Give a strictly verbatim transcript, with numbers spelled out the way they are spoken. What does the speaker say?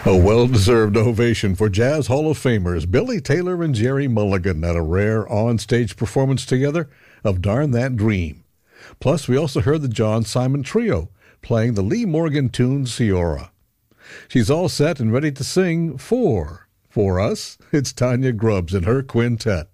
A well-deserved ovation for Jazz Hall of Famers Billy Taylor and Jerry Mulligan at a rare on-stage performance together of Darn That Dream. Plus, we also heard the John Simon Trio playing the Lee Morgan tune Ciora. She's all set and ready to sing for, for us, it's Tanya Grubbs and her quintet.